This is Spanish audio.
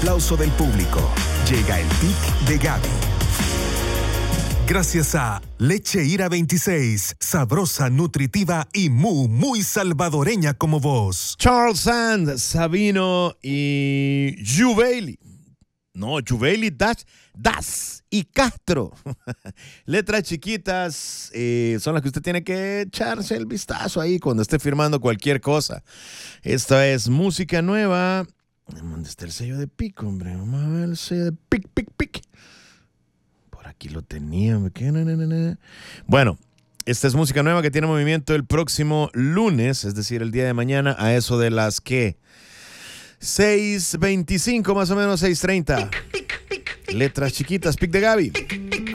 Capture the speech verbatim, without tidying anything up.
aplauso del público, llega el pick de Gaby. Gracias a Leche Ira veintiséis, sabrosa, nutritiva y muy, muy salvadoreña como vos. Charles Sand, Sabino y Juveili. No, Juveili, Das, Das y Castro. Letras chiquitas eh, son las que usted tiene que echarse el vistazo ahí cuando esté firmando cualquier cosa. Esta es música nueva. ¿Dónde está el sello de Pic, hombre? Vamos a ver el sello de Pic, Pic, Pic. Por aquí lo tenía. Bueno, esta es música nueva que tiene movimiento el próximo lunes, es decir, el día de mañana, a eso de las que seis veinticinco más o menos, seis treinta. Letras chiquitas, Pic de Gaby.